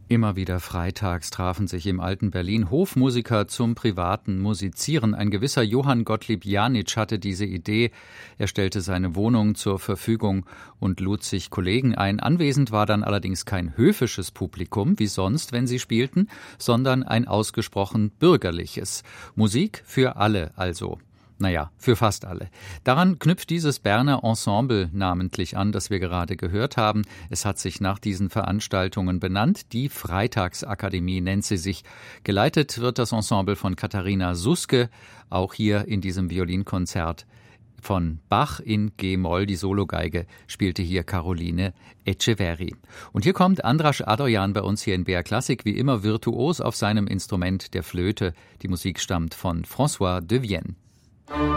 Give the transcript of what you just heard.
Immer wieder freitags trafen sich im alten Berlin Hofmusiker zum privaten Musizieren. Ein gewisser Johann Gottlieb Janitsch hatte diese Idee. Er stellte seine Wohnung zur Verfügung und lud sich Kollegen ein. Anwesend war dann allerdings kein höfisches Publikum, wie sonst, wenn sie spielten, sondern ein ausgesprochen bürgerliches. Musik für alle also. Naja, für fast alle. Daran knüpft dieses Berner Ensemble namentlich an, das wir gerade gehört haben. Es hat sich nach diesen Veranstaltungen benannt. Die Freitagsakademie nennt sie sich. Geleitet wird das Ensemble von Katharina Suske, auch hier in diesem Violinkonzert von Bach in G-Moll. Die Sologeige spielte hier Caroline Etcheverry. Und hier kommt Andras Adoyan bei uns hier in BR Klassik, wie immer virtuos auf seinem Instrument der Flöte. Die Musik stammt von François de Vienne.